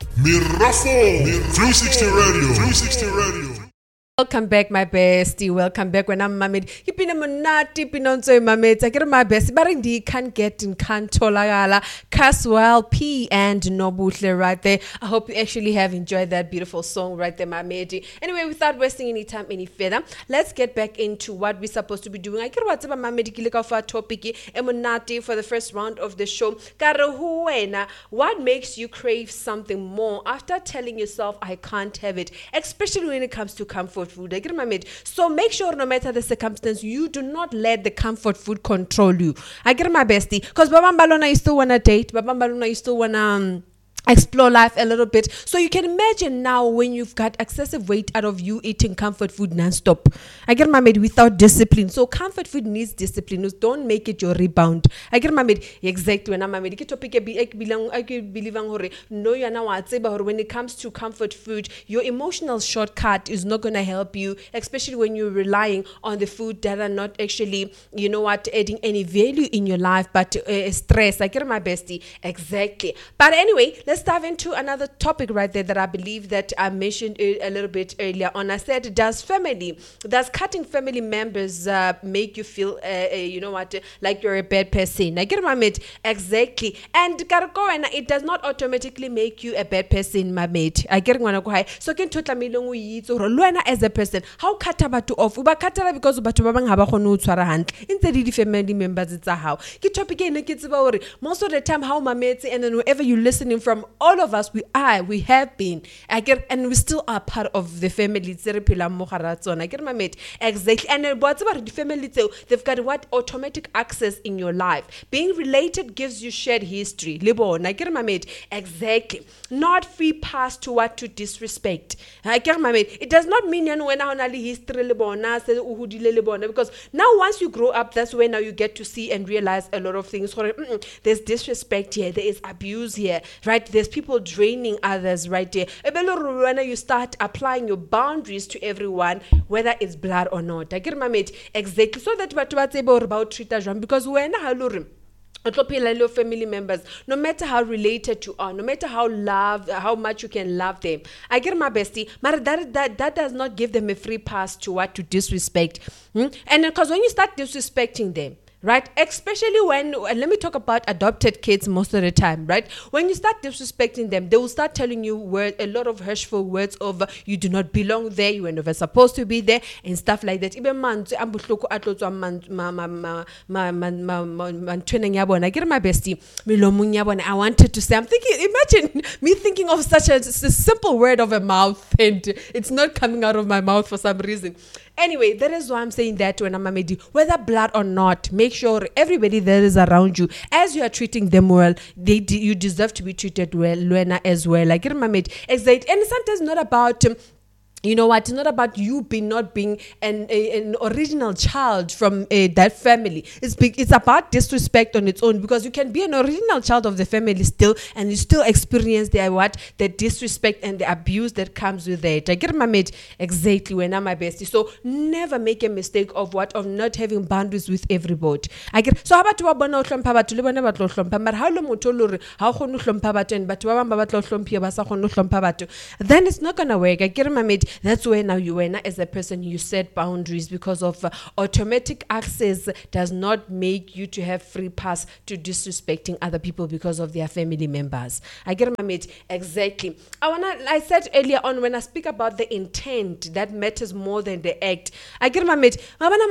Mirafo 360 Radio. 360 Radio. Welcome back, my bestie. Welcome back when I'm Mamedi. Ipina monati pinonzo Mamedi. I get my bestie. Barindi can't get in Kantolagala, Caswell P and Nobutle right there. I hope you actually have enjoyed that beautiful song right there, Mamedi. Anyway, without wasting any time any further, let's get back into what we're supposed to be doing. I get what's about Mamedi kilika for topic emonati for the first round of the show. Karahuena, what makes you crave something more after telling yourself I can't have it, especially when it comes to comfort food. I get my mate. So make sure no matter the circumstance, you do not let the comfort food control you. I get my bestie. Because Babambalona, you still want to date. Babambalona, you still want to explore life a little bit. So you can imagine now when you've got excessive weight out of you eating comfort food non-stop. I get my mate without discipline. So comfort food needs discipline. Don't make it your rebound. I get my mate exactly when I'm my mate. I believe no you know what when it comes to comfort food, your emotional shortcut is not gonna help you, especially when you're relying on the food that are not actually, you know what, adding any value in your life, but stress. I get my bestie exactly. But anyway, let's dive into another topic right there that I believe that I mentioned a little bit earlier on. I said, does cutting family members make you feel, you know what, like you're a bad person? I get my mate, exactly. And it does not automatically make you a bad person, my mate. I get one go high. So can totla milongu yitso Luena as a person. How kataba to off? Uba katala because batu babang haba kono utwara hand. Instead the family members it's a how. Ki topic in the most of the time how my mates and then wherever you're listening from, all of us, we have been. And we still are part of the family. I get my mate. Exactly. And what's about the family too? They've got what automatic access in your life. Being related gives you shared history. I get my mate. Exactly. Not free pass to what to disrespect. I get my mate. It does not mean when I only history because now once you grow up, that's when now you get to see and realize a lot of things. There's disrespect here. There is abuse here. Right? There's people draining others right there. When you start applying your boundaries to everyone, whether it's blood or not. I get my mate. Exactly. So that what's about treat us because when I family members, no matter how related you are, no matter how much you can love them, I get my bestie, but that does not give them a free pass to what to disrespect. And because when you start disrespecting them, right? Especially when, let me talk about adopted kids most of the time, right? When you start disrespecting them, they will start telling you a lot of hurtful words of you do not belong there, you were never supposed to be there, and stuff like that. Even I get my bestie. I wanted to say, I'm thinking, imagine me thinking of such a simple word of a mouth, and it's not coming out of my mouth for some reason. Anyway, that is why I'm saying that when I'm a medi, whether blood or not, make sure everybody that is around you, as you are treating them well, you deserve to be treated well, Luena as well. Like my mate, exactly. And sometimes not about you know what? It's not about you not being an original child from that family. It's about disrespect on its own, because you can be an original child of the family still, and you still experience the disrespect and the abuse that comes with it. I get my mate exactly when I'm my bestie. So never make a mistake of not having boundaries with everybody. I get so how about babana hlompha batho le bona ba tlo hlompha mara ha lo motho lo re ha o khone hlompha batho and batho ba bang ba tlo hlomphiwa ba sa khone hlompha batho, then it's not gonna work. I get my mate. That's where now you as a person you set boundaries, because of automatic access does not make you to have free pass to disrespecting other people because of their family members. I get my mate exactly. I said earlier on when I speak about the intent that matters more than the act. I get my mate.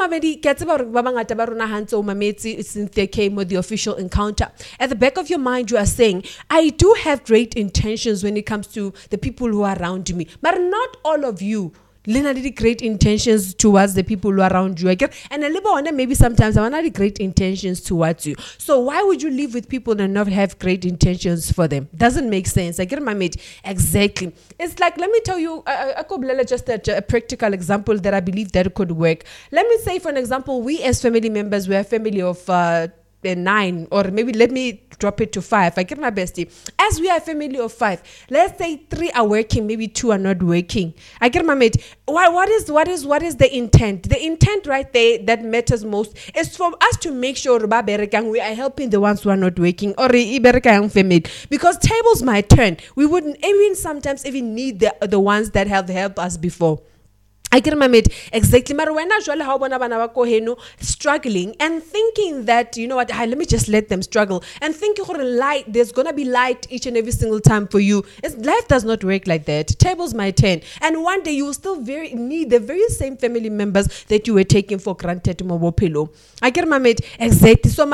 Cynthia came with the official encounter. At the back of your mind, you are saying, I do have great intentions when it comes to the people who are around me, but not all of you. Lena did great intentions towards the people who are around you. And a little bit, maybe sometimes I want great intentions towards you. So why would you live with people and not have great intentions for them? Doesn't make sense. I get my mate. Exactly. It's like, let me tell you, just a practical example that I believe that could work. Let me say, for an example, we as family members, we're a family of 9, or maybe let me drop it to 5. I get my bestie. As we are a family of 5, let's say 3 are working, maybe 2 are not working. I get my mate. What is the intent? The intent right there that matters most is for us to make sure we are helping the ones who are not working, or family, because tables might turn. We wouldn't even sometimes even need the ones that have helped us before. I get my mate exactly. Struggling and thinking that, you know what, let me just let them struggle, and thinking there's gonna be light each and every single time for you. Life does not work like that. Tables might turn, and one day you will still need the very same family members that you were taking for granted. I get my mate exactly. So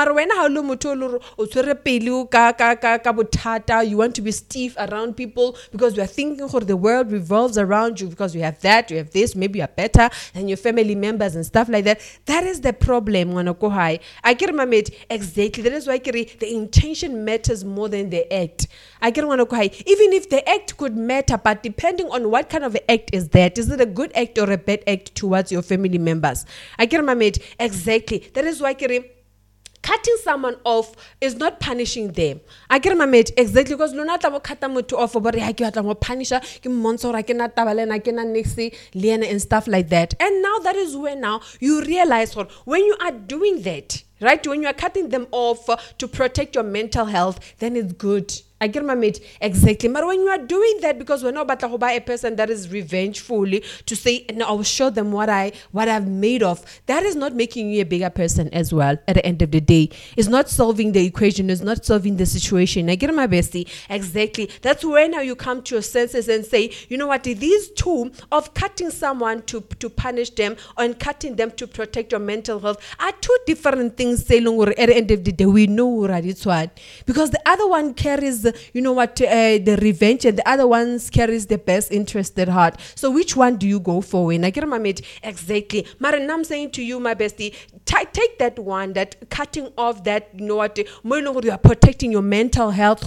you want to be stiff around people because you are thinking the world revolves around you, because you have that, you have this. Maybe you are better than your family members and stuff like that. That is the problem. I get my mate exactly. That is why the intention matters more than the act. I get even if the act could matter, but depending on what kind of act is that, is it a good act or a bad act towards your family members? I get my mate exactly. That is why cutting someone off is not punishing them. I get my mate exactly, because Luna tabo kata mutu off, but I get mo punisher, ki monso I cannot tabalen, I cannot nixi, liana and stuff like that. And now that is where now you realize when you are doing that, right? When you are cutting them off to protect your mental health, then it's good. I get my mate exactly. But when you are doing that because we're not about to buy a person that is revengefully to say, no, I will show them what I've made of, that is not making you a bigger person as well. At the end of the day, it's not solving the equation, it's not solving the situation. I get my bestie exactly. That's where now you come to your senses and say, you know what, these two of cutting someone to punish them and cutting them to protect your mental health are two different things. At the end of the day, we know it's one, because the other one carries the revenge, and the other ones carries the best interest at heart. So which one do you go for? When I get my mate exactly. Maran, I'm saying to you, my bestie, take that one, that cutting off that, you are protecting your mental health.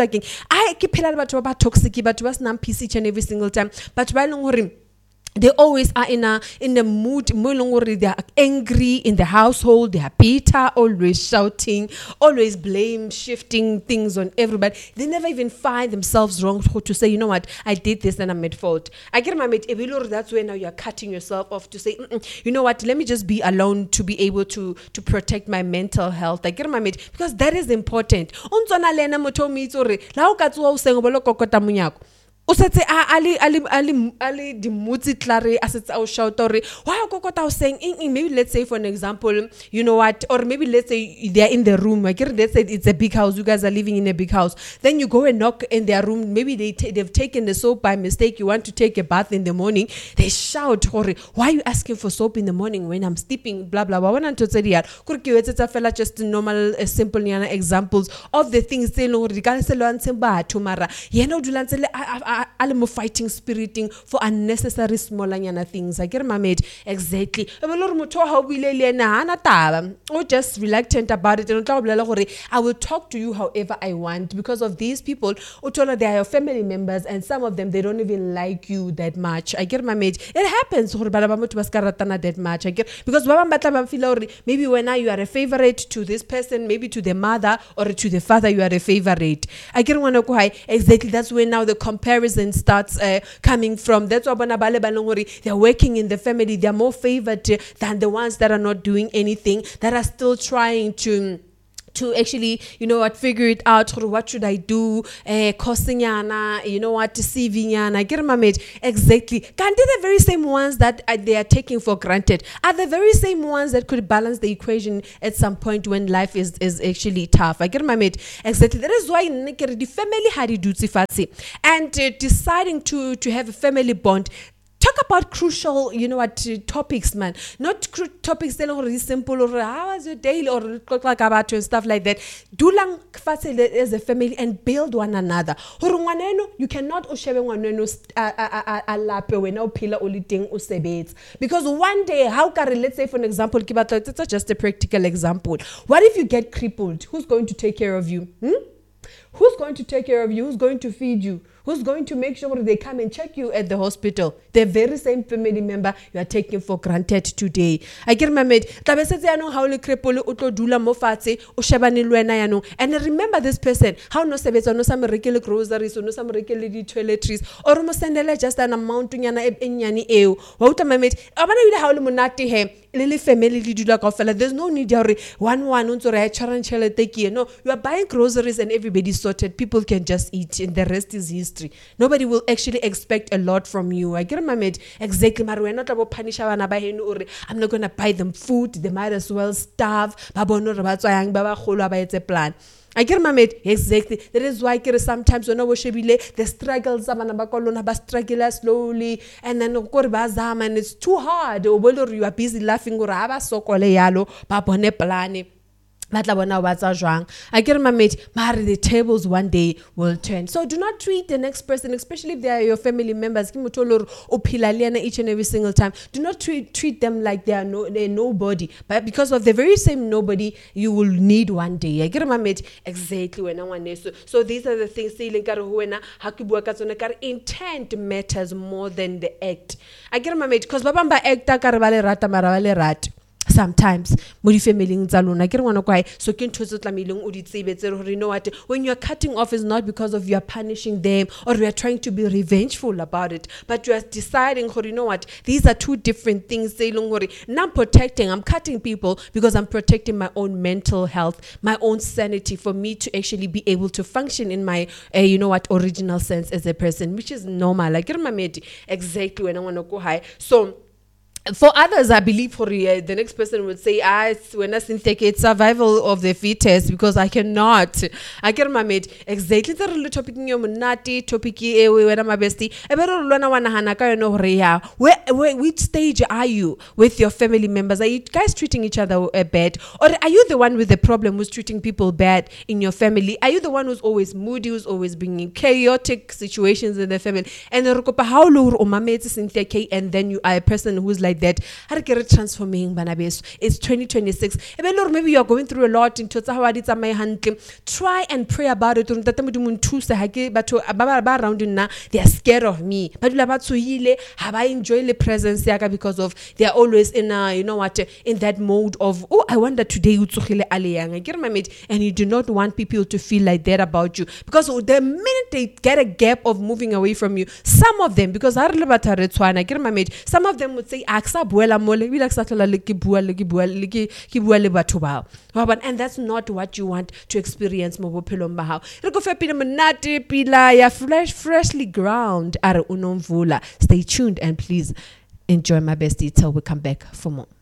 I keep about toxic, but was not peace each and every single time. But they always are in the mood. They are angry in the household. They are bitter, always shouting, always blame shifting things on everybody. They never even find themselves wrong to say, you know what, I did this and I'm at fault. I get my mate. That's where now you are cutting yourself off to say, you know what, let me just be alone to be able to protect my mental health. I get my mate, because that is important. O setse ali dimutsi klare asetse o shout why kokota saying maybe let's say for an example, you know what, or maybe let's say they're in the room. Let's say it's a big house, you guys are living in a big house, then you go and knock in their room. Maybe they've taken the soap by mistake. You want to take a bath in the morning, they shout, why are you asking for soap in the morning when I'm sleeping, blah blah blah. Just normal simple examples of the things fighting spiriting for unnecessary small things. I get my mate exactly. Or just reluctant about it. I will talk to you however I want, because of these people. They are your family members, and some of them, they don't even like you that much. I get my mate. It happens that much. I get, because maybe when you are a favorite to this person, maybe to the mother or to the father, you are a favorite. I get one exactly. That's when now the comparison starts coming from. That's why they're working in the family. They're more favored than the ones that are not doing anything, that are still trying to actually, figure it out. What should I do? Costing deceiving I get my mate exactly. Can't the very same ones that they are taking for granted are the very same ones that could balance the equation at some point when life is actually tough. I get my mate exactly. That is why the family had it and deciding to have a family bond. Talk about crucial, topics, man. Not topics that are simple, or how was your day, or talk like about and stuff like that. Do lang as a family and build one another. You cannot because one day, let's say for an example, it's just a practical example. What if you get crippled? Who's going to take care of you? who's going to take care of you? Who's going to feed you? Who's going to make sure they come and check you at the hospital? The very same family member you are taking for granted today. I get my mate. And remember this person. How no sebetsa no some rekele groceries, no some rekele di toiletries, or mo sendela just an amount nyana e nyane eo. Wa uta my mate. Abana ile ha o le monate he. Lily family li dula kaofela. There's no need to one unto re charan chelete ki. No, you are buying groceries and everybody's sorted. People can just eat and the rest is history. Nobody will actually expect a lot from you. I get my mate. Exactly. We're not about punish I'm not going to buy them food. They might as well starve. Plan. I get my mate. Exactly. That is why sometimes when I was the struggles struggle slowly and then and it's too hard. You are busy laughing I get my mate, the tables one day will turn. So do not treat the next person, especially if they are your family members, each and every single time. Do not treat them like they're nobody. But because of the very same nobody you will need one day. I get my mate exactly when I want to. So these are the things intent matters more than the act. I get my mate because babamba act sometimes mo di family tsa lona ke re ngwana kwa so ke ntho tse tlameleng o di tsebetse re you know what when you are cutting off is not because of you are punishing them or you are trying to be revengeful about it, but you are deciding you know what these are two different things. Now I'm cutting people because I'm protecting my own mental health, my own sanity, for me to actually be able to function in my you know what original sense as a person, which is normal. Like exactly when I want to go high. So for others, I believe for the next person would say, when I think it's survival of the fittest because I cannot. I get my mate exactly the little topic in your monati topic when my bestie. Which stage are you with your family members? Are you guys treating each other bad, or are you the one with the problem who's treating people bad in your family? Are you the one who's always moody, who's always bringing chaotic situations in the family? And then you are a person who's like that. How to get it transforming Banabes? It's 2026. Maybe you're going through a lot in try and pray about it. They are scared of me. But have I enjoyed the presence because of they are always in you know what, in that mode of I wonder today and you do not want people to feel like that about you, because the minute they get a gap of moving away from you, some of them, because some of them would say and that's not what you want to experience. Freshly ground. Stay tuned and please enjoy my bestie till we come back for more.